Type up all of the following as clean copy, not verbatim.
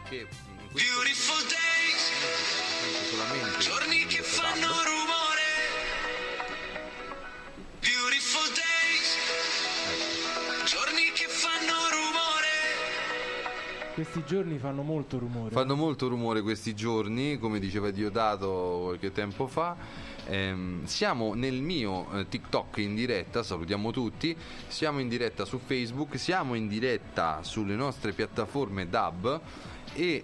perché Beautiful days, giorni che fanno rumore. Beautiful days, giorni che fanno rumore. Questi giorni fanno molto rumore. Fanno molto rumore questi giorni, come diceva Diodato qualche tempo fa. Siamo nel mio TikTok in diretta, salutiamo tutti. Siamo in diretta su Facebook, siamo in diretta sulle nostre piattaforme DAB. E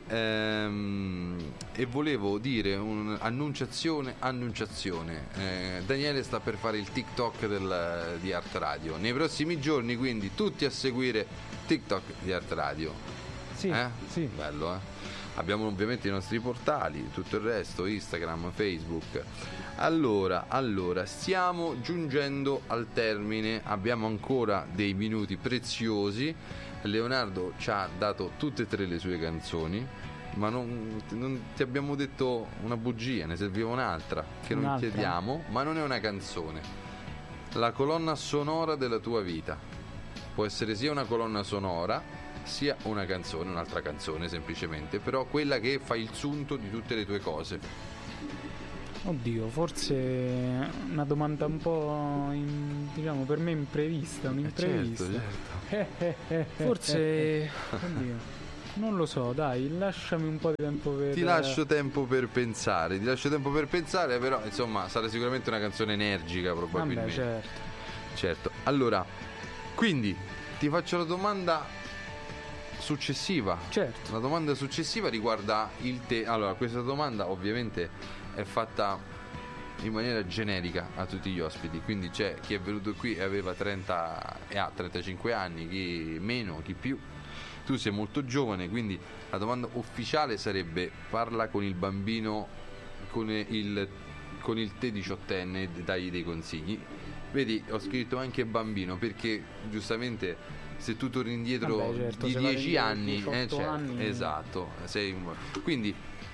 volevo dire un'annunciazione. Daniele sta per fare il TikTok di Art Radio nei prossimi giorni, quindi tutti a seguire TikTok di Art Radio. Sì, sì. Bello, Abbiamo ovviamente i nostri portali, tutto il resto, Instagram, Facebook. Allora, stiamo giungendo al termine, abbiamo ancora dei minuti preziosi. Leonardo ci ha dato tutte e tre le sue canzoni, ma non ti abbiamo detto una bugia, ne serviva un'altra che non chiediamo, ma non è una canzone. La colonna sonora della tua vita può essere sia una colonna sonora sia una canzone, un'altra canzone semplicemente, però quella che fa il sunto di tutte le tue cose. Oddio, forse una domanda un po' diciamo per me imprevista, un'imprevista. Certo. Forse oddio, non lo so, dai, lasciami un po' di tempo per... Ti lascio tempo per pensare, però insomma sarà sicuramente una canzone energica probabilmente. Vabbè, certo. Allora, quindi ti faccio la domanda successiva. Certo. La domanda successiva riguarda il te. Allora, questa domanda ovviamente è fatta in maniera generica a tutti gli ospiti, quindi c'è chi è venuto qui e aveva 30 e ha 35 anni, chi meno, chi più. Tu sei molto giovane, quindi la domanda ufficiale sarebbe: parla con il bambino, con il te diciottenne e dagli dei consigli. Vedi, ho scritto anche bambino perché giustamente se tu torni indietro di 10 anni, anni, esatto, quindi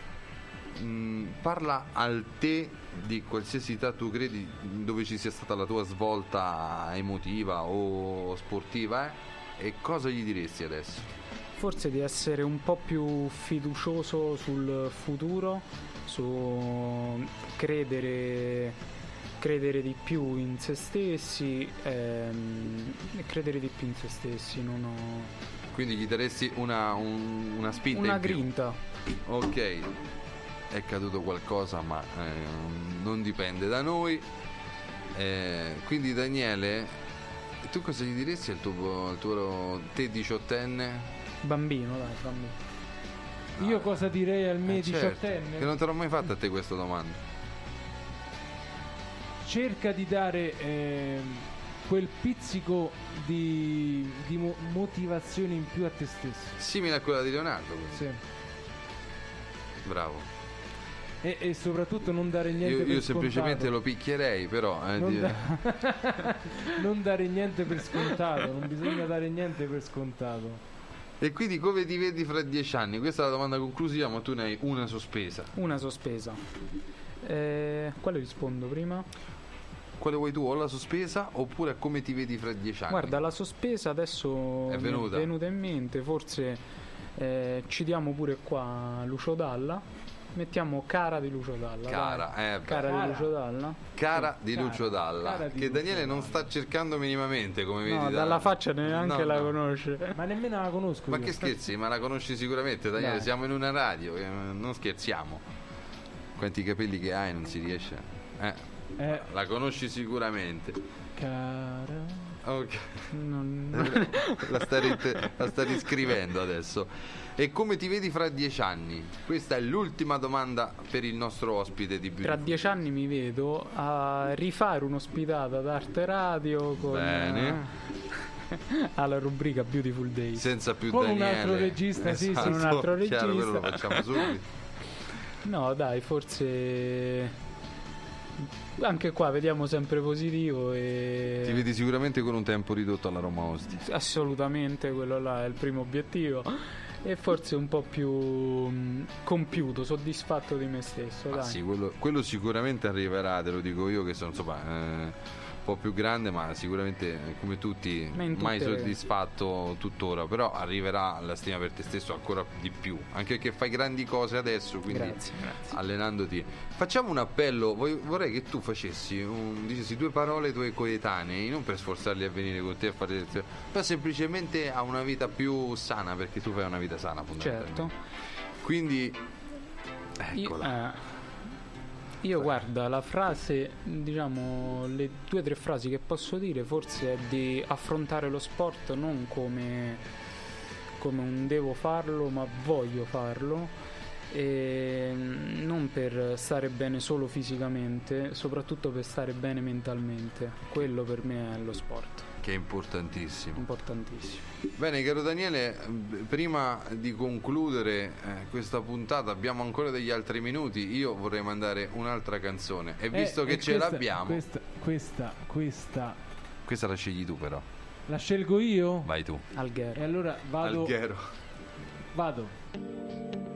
parla al te di qualsiasi età tu credi, dove ci sia stata la tua svolta emotiva o sportiva, e cosa gli diresti adesso? Forse di essere un po' più fiducioso sul futuro, su credere di più in se stessi, Quindi gli daresti una spinta, una in più. grinta. Ok, è caduto qualcosa, ma non dipende da noi. Quindi Daniele, tu cosa gli diresti al tuo te diciottenne? Bambino. Io cosa direi al me certo, diciottenne? che non te l'ho mai fatta a te questa domanda. Cerca di dare quel pizzico di motivazione in più a te stesso. Simile a quella di Leonardo, quindi. Sì. Bravo. E soprattutto non dare niente per io semplicemente scontato. lo picchierei, però non dare niente per scontato. Non bisogna dare niente per scontato. E quindi come ti vedi fra 10 anni? Questa è la domanda conclusiva, ma tu ne hai una sospesa. Quale rispondo prima? Quale vuoi tu? O la sospesa oppure come ti vedi fra 10 anni? Guarda, la sospesa adesso è venuta in mente. Forse ci diamo pure qua Lucio Dalla. Mettiamo Cara di Lucio Dalla. Cara di Lucio Dalla, che Daniele non sta cercando minimamente, come vedi. Dalla faccia neanche la conosce. Ma nemmeno la conosco. Ma che scherzi, ma la conosci sicuramente, Daniele. Dai. Siamo in una radio, non scherziamo. Quanti capelli che hai, non si riesce. La conosci sicuramente. Cara. Ok. La sta riscrivendo adesso. E come ti vedi fra 10 anni? Questa è l'ultima domanda per il nostro ospite di Beautiful. Tra 10 anni mi vedo a rifare un'ospitata ad Arte Radio con alla rubrica Beautiful Days. Senza più con Daniele. Un altro regista, esatto. Con un altro regista. Chiaro, quello lo facciamo subito. No, dai, forse anche qua vediamo sempre positivo e ti vedi sicuramente con un tempo ridotto alla Roma Ostia. Assolutamente, quello là è il primo obiettivo. E forse un po' più compiuto, soddisfatto di me stesso. Dai. Sì, quello sicuramente arriverà, te lo dico io che sono, insomma, po' più grande, ma sicuramente come tutti mai soddisfatto tuttora, però arriverà la stima per te stesso ancora di più, anche perché fai grandi cose adesso, quindi grazie. Allenandoti. Facciamo un appello, vorrei che tu dicessi 2 parole ai tuoi coetanei, non per sforzarli a venire con te a fare lezioni, ma semplicemente a una vita più sana, perché tu fai una vita sana fondamentalmente. Certo. Quindi eccola. Io guarda, la frase, diciamo, le 2 o 3 frasi che posso dire forse è di affrontare lo sport non come un devo farlo, ma voglio farlo, e non per stare bene solo fisicamente, soprattutto per stare bene mentalmente. Quello per me è lo sport, che è importantissimo. Bene, caro Daniele, prima di concludere questa puntata, abbiamo ancora degli altri minuti. Io vorrei mandare un'altra canzone, e visto che ce l'abbiamo, questa la scegli tu, però la scelgo io? Vai tu. Alghero. E allora vado.